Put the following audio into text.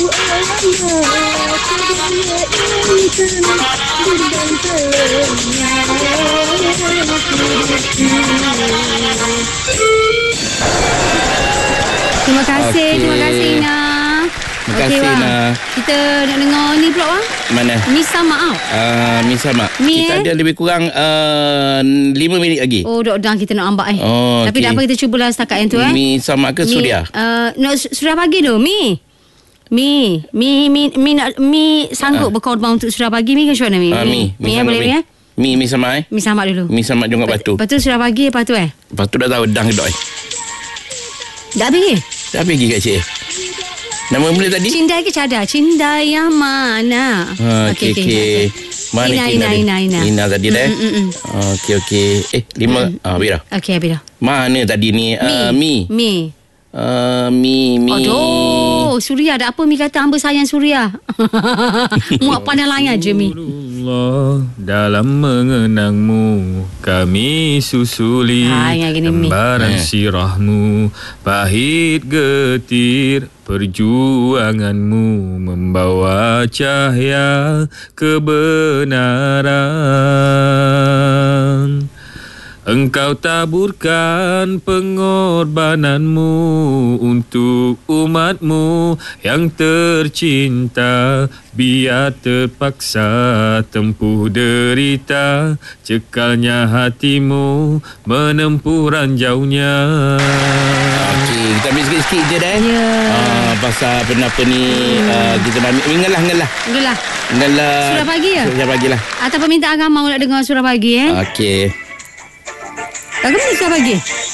Terima kasih Ina. Terima kasih Ina. Kita nak dengar ni pula bang. Mana? Mi sama Mi sama. Kita ada lebih kurang 5 minit lagi. Oh, dah kita nak ambak Tapi okay. tak apa, kita cubalah setakat yang tu Mi sama ke suria? Suria pagi tu Mi sanggup berkorban untuk suria pagi Mi ke macam mana Mi? Mi boleh Mi Mi sama Mi sama dulu. Mi sama jongkok batu. Lepas tu suria pagi lepas tu Lepas tu dah tahu dah gedok Dah pergi? Dah pergi kat cik. Nama boleh tadi? Cindai ke cadar? Cindai yang mana? Okey. Mana Ina tadi dah. Okey. 5 Bira. Okey Bira. Mana tadi ni? Mi. Aduh, Suria ada apa Mi kata hamba sayang Suria. Muak pandang layan je Mi. Allah, dalam mengenangmu kami susuli gambaran sirahmu, pahit getir perjuanganmu membawa cahaya kebenaran. Engkau taburkan pengorbananmu untuk umatmu yang tercinta, biar terpaksa tempuh derita, cekalnya hatimu menempuh ranjaunya. Okey, kita ambil sikit-sikit je dah. Pasal apa ni kita mengelah. Surah pagi ya? Surah pagi lah. Atau permintaan agama nak dengar surah pagi Okey. Tak kena surah pagi?